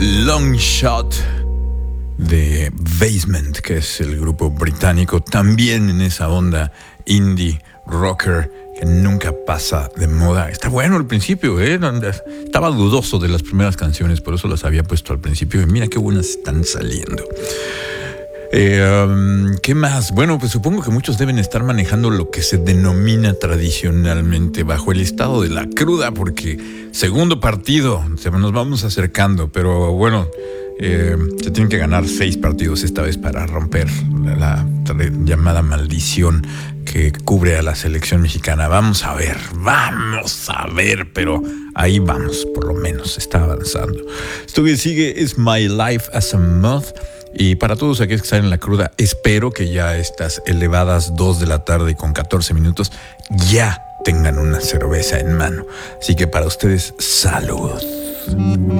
Long Shot de Basement, que es el grupo británico, también en esa onda indie rocker que nunca pasa de moda. Está bueno al principio, estaba dudoso de las primeras canciones, por eso las había puesto al principio y mira qué buenas están saliendo. ¿Qué más? Bueno, pues supongo que muchos deben estar manejando lo que se denomina tradicionalmente bajo el estado de la cruda, porque segundo partido, nos vamos acercando, pero bueno, se tienen que ganar 6 partidos esta vez para romper la llamada maldición que cubre a la selección mexicana. Vamos a ver, pero ahí vamos, por lo menos, está avanzando. Esto que sigue es My Life as a Moth. Y para todos aquellos que están en la cruda, espero que ya estas elevadas 2 de la tarde con 14 minutos ya tengan una cerveza en mano. Así que para ustedes, salud.